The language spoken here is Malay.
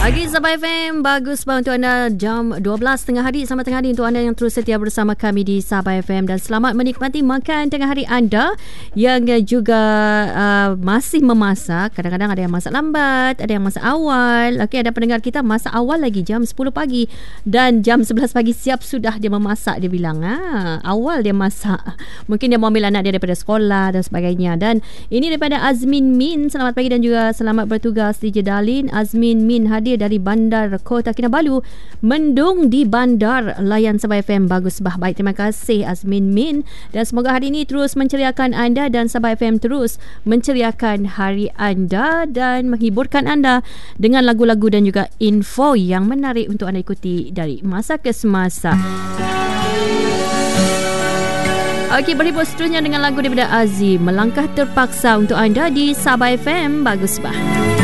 Pagi Sabah FM, bagus untuk anda jam 12 tengah hari. Selamat tengah hari untuk anda yang terus setia bersama kami di Sabah FM. Dan selamat menikmati makan tengah hari anda yang juga masih memasak. Kadang-kadang ada yang masak lambat, ada yang masak awal. Okey, ada pendengar kita masak awal lagi jam 10 pagi. Dan jam 11 pagi siap sudah dia memasak. Dia bilang, awal dia masak. Mungkin dia mau ambil anak dia daripada sekolah dan sebagainya. Dan ini daripada Azmin Min. Selamat pagi dan juga selamat bertugas di Jedalin. Azmin Min hadir dari Bandar Kota Kinabalu. Mendung di bandar, layan Sabah FM bagus bah. Baik, terima kasih Azmin Min, dan semoga hari ini terus menceriakan anda dan Sabah FM terus menceriakan hari anda dan menghiburkan anda dengan lagu-lagu dan juga info yang menarik untuk anda ikuti dari masa ke semasa. Okey, berhibur seterusnya dengan lagu daripada Azim, Melangkah Terpaksa untuk anda di Sabah FM bagus bah.